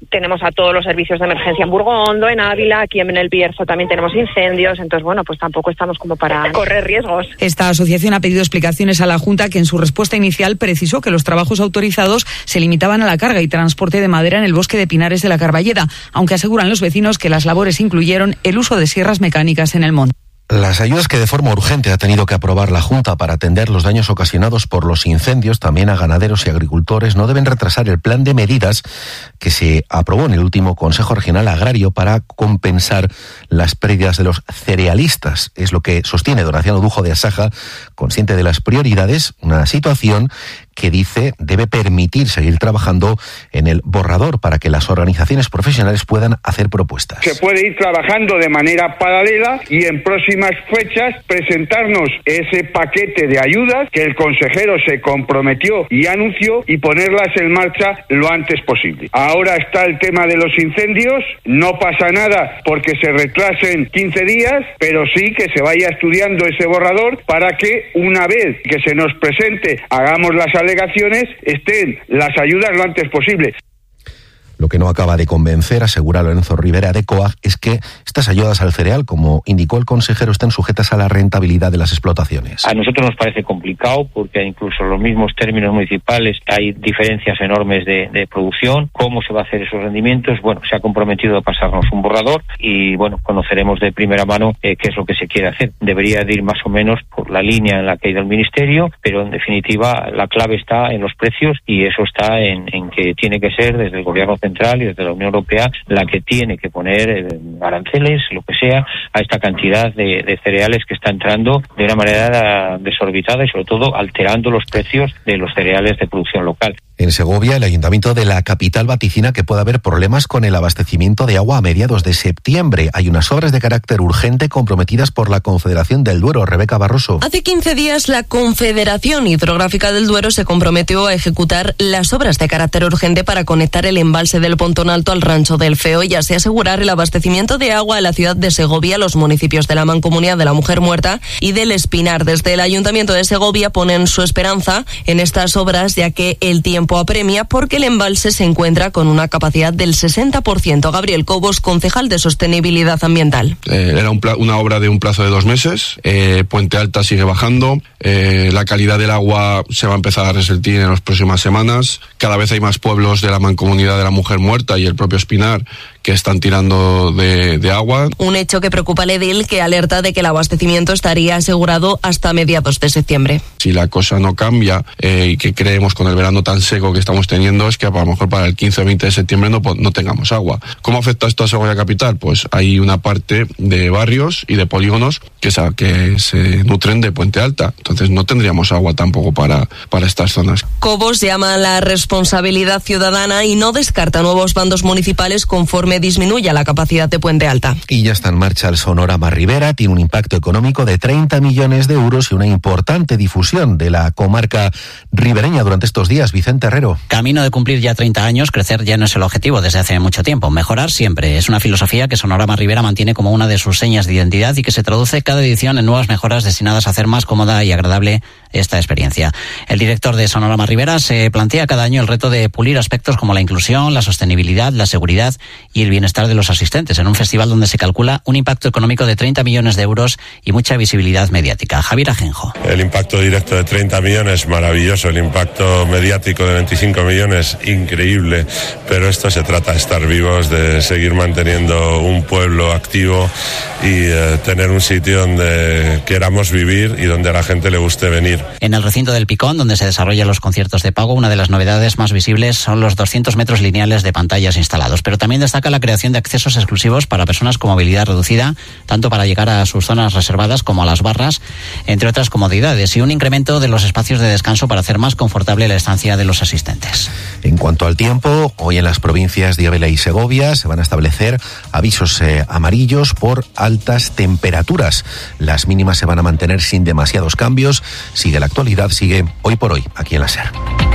tenemos a todos los servicios de emergencia en Burgondo, en Ávila, aquí en El Bierzo también tenemos incendios, entonces bueno, pues tampoco estamos como para correr riesgos. Esta asociación ha pedido explicaciones a la Junta, que en su respuesta inicial precisó que los trabajos autorizados se limitaban a la carga y transporte de madera en el bosque de Pinares de la Carballeda, aunque aseguran los vecinos que las labores incluyeron el uso de sierras mecánicas en el monte. Las ayudas que de forma urgente ha tenido que aprobar la Junta para atender los daños ocasionados por los incendios, también a ganaderos y agricultores, no deben retrasar el plan de medidas que se aprobó en el último Consejo Regional Agrario para compensar las pérdidas de los cerealistas. Es lo que sostiene Donaciano Dujo de Asaja, consciente de las prioridades, una situación que dice debe permitir seguir trabajando en el borrador para que las organizaciones profesionales puedan hacer propuestas. Se puede ir trabajando de manera paralela y en próximas fechas presentarnos ese paquete de ayudas que el consejero se comprometió y anunció y ponerlas en marcha lo antes posible. Ahora está el tema de los incendios, no pasa nada porque se retrasen 15 días, pero sí que se vaya estudiando ese borrador para que una vez que se nos presente, hagamos las alegaciones, estén las ayudas lo antes posible. Lo que no acaba de convencer, asegura Lorenzo Rivera de COAG, es que estas ayudas al cereal, como indicó el consejero, están sujetas a la rentabilidad de las explotaciones. A nosotros nos parece complicado porque incluso en los mismos términos municipales hay diferencias enormes de producción. ¿Cómo se va a hacer esos rendimientos? Bueno, se ha comprometido a pasarnos un borrador y bueno, conoceremos de primera mano qué es lo que se quiere hacer. Debería de ir más o menos por la línea en la que ha ido el Ministerio, pero en definitiva la clave está en los precios y eso está en que tiene que ser desde el Gobierno Central y desde la Unión Europea la que tiene que poner aranceles, lo que sea, a esta cantidad de cereales que está entrando de una manera desorbitada y sobre todo alterando los precios de los cereales de producción local. En Segovia, el Ayuntamiento de la capital vaticina que puede haber problemas con el abastecimiento de agua a mediados de septiembre. Hay unas obras de carácter urgente comprometidas por la Confederación del Duero. Rebeca Barroso. Hace 15 días la Confederación Hidrográfica del Duero se comprometió a ejecutar las obras de carácter urgente para conectar el embalse del Pontón Alto al Rancho del Feo y así asegurar el abastecimiento de agua a la ciudad de Segovia, los municipios de la Mancomunidad de la Mujer Muerta y del Espinar. Desde el Ayuntamiento de Segovia ponen su esperanza en estas obras, ya que el tiempo apremia porque el embalse se encuentra con una capacidad del 60%. Gabriel Cobos, concejal de Sostenibilidad Ambiental. Era una obra de un plazo de 2 meses. Puente Alta sigue bajando. La calidad del agua se va a empezar a resentir en las próximas semanas. Cada vez hay más pueblos de la Mancomunidad de la Mujer Muerta y el propio Espinar que están tirando de agua. Un hecho que preocupa al edil, que alerta de que el abastecimiento estaría asegurado hasta mediados de septiembre. Si la cosa no cambia y que creemos con el verano tan seco que estamos teniendo, es que a lo mejor para el 15 o 20 de septiembre no tengamos agua. ¿Cómo afecta esto a Segovia Capital? Pues hay una parte de barrios y de polígonos que se nutren de Puente Alta. Entonces no tendríamos agua tampoco para estas zonas. Cobos llama a la responsabilidad ciudadana y no descarta nuevos bandos municipales conforme disminuya la capacidad de Puente Alta. Y ya está en marcha el Sonorama Ribera, tiene un impacto económico de 30 millones de euros y una importante difusión de la comarca ribereña durante estos días. Vicente Herrero. Camino de cumplir ya 30 años, crecer ya no es el objetivo desde hace mucho tiempo. Mejorar siempre es una filosofía que Sonorama Ribera mantiene como una de sus señas de identidad y que se traduce cada edición en nuevas mejoras destinadas a hacer más cómoda y agradable esta experiencia. El director de Sonorama Ribera se plantea cada año el reto de pulir aspectos como la inclusión, la sostenibilidad, la seguridad y el bienestar de los asistentes en un festival donde se calcula un impacto económico de 30 millones de euros y mucha visibilidad mediática. Javier Ajenjo. El impacto directo de 30 millones, maravilloso. El impacto mediático de 25 millones, increíble. Pero esto se trata de estar vivos, de seguir manteniendo un pueblo activo y tener un sitio donde queramos vivir y donde a la gente le guste venir. En el recinto del Picón, donde se desarrollan los conciertos de pago, una de las novedades más visibles son los 200 metros lineales de pantallas instalados. Pero también destaca la creación de accesos exclusivos para personas con movilidad reducida, tanto para llegar a sus zonas reservadas como a las barras, entre otras comodidades, y un incremento de los espacios de descanso para hacer más confortable la estancia de los asistentes. En cuanto al tiempo, hoy en las provincias de Ávila y Segovia se van a establecer avisos amarillos por altas temperaturas. Las mínimas se van a mantener sin demasiados cambios. Sigue la actualidad, sigue Hoy por Hoy, aquí en la SER.